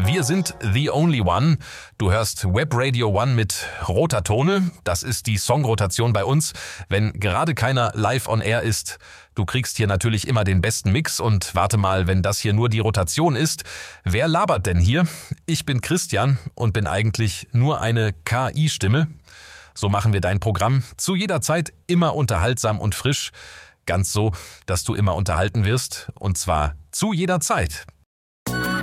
Wir sind The Only One. Du hörst Web Radio One mit roter Tone. Das ist die Songrotation bei uns, wenn gerade keiner live on air ist. Du kriegst hier natürlich immer den besten Mix und warte mal, wenn das hier nur die Rotation ist. Wer labert denn hier? Ich bin Christian und bin eigentlich nur eine KI-Stimme. So machen wir dein Programm zu jeder Zeit immer unterhaltsam und frisch. Ganz so, dass du immer unterhalten wirst und zwar zu jeder Zeit.